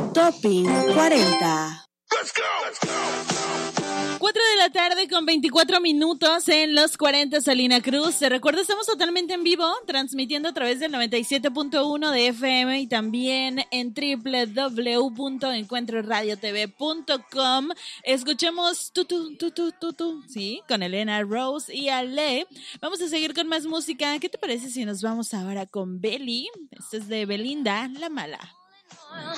Topping 40. 4 de la tarde con 24 minutos en los 40, Salina Cruz. Te recuerdo, estamos totalmente en vivo, transmitiendo a través del 97.1 de FM y también en www.encuentroradiotv.com. Escuchemos Tutu, sí, con Elena Rose y Ale. Vamos a seguir con más música. ¿Qué te parece si nos vamos ahora con Beli? Esto es de Belinda, La Mala.